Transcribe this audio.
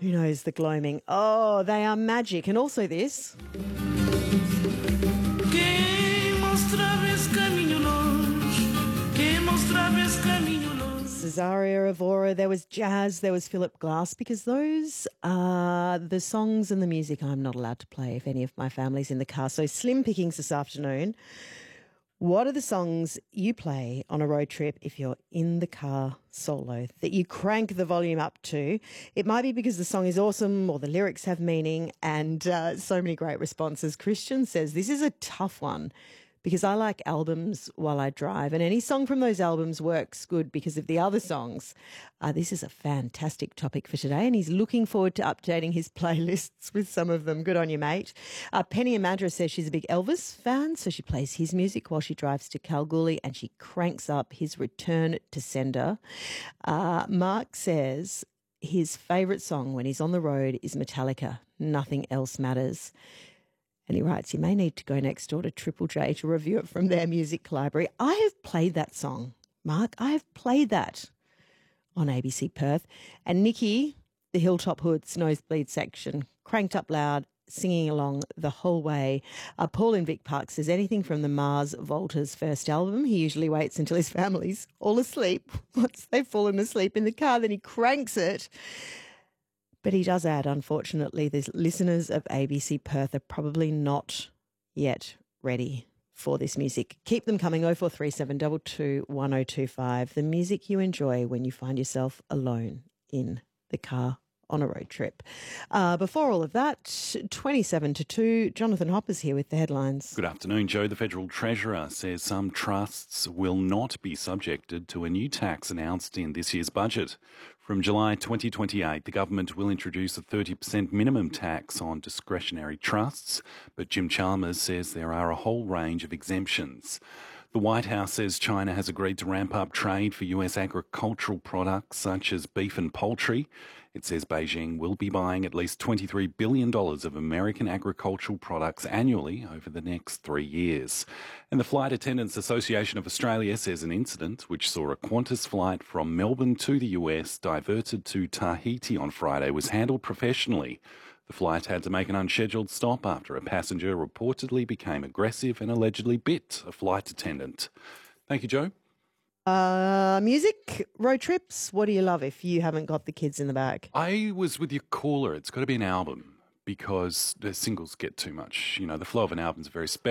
Who knows the gloaming? Oh, they are magic. And also this. Cesaria Evora, there was jazz, there was Philip Glass, because those are the songs and the music I'm not allowed to play if any of my family's in the car. So slim pickings this afternoon. What are the songs you play on a road trip if you're in the car solo that you crank the volume up to? It might be because the song is awesome or the lyrics have meaning, and so many great responses. Christian says, this is a tough one because I like albums while I drive, and any song from those albums works good because of the other songs. This is a fantastic topic for today, and he's looking forward to updating his playlists with some of them. Good on you, mate. Penny Amadra says she's a big Elvis fan, so she plays his music while she drives to Kalgoorlie, and she cranks up his Return to Sender. Mark says his favourite song when he's on the road is Metallica, Nothing Else Matters. And he writes, you may need to go next door to Triple J to review it from their music library. I have played that song, Mark. I have played that on ABC Perth. And Nikki, the Hilltop Hoods nosebleed section, cranked up loud, singing along the whole way. Paul in Vic Park says anything from the Mars Volta's first album. He usually waits until his family's all asleep. Once they've fallen asleep in the car, then he cranks it. But he does add, unfortunately, the listeners of ABC Perth are probably not yet ready for this music. Keep them coming, 0437 22 1025. The music you enjoy when you find yourself alone in the car on a road trip. Before all of that, 27 to 2, Jonathan Hopper's here with the headlines. Good afternoon, Joe. The Federal Treasurer says some trusts will not be subjected to a new tax announced in this year's budget. From July 2028, the government will introduce a 30% minimum tax on discretionary trusts, but Jim Chalmers says there are a whole range of exemptions. The White House says China has agreed to ramp up trade for US agricultural products such as beef and poultry. It says Beijing will be buying at least $23 billion of American agricultural products annually over the next 3 years. And the Flight Attendants Association of Australia says an incident which saw a Qantas flight from Melbourne to the US diverted to Tahiti on Friday was handled professionally. The flight had to make an unscheduled stop after a passenger reportedly became aggressive and allegedly bit a flight attendant. Thank you, Joe. Music, road trips, what do you love if you haven't got the kids in the back? I was with your caller. It's got to be an album because the singles get too much. You know, the flow of an album is very special.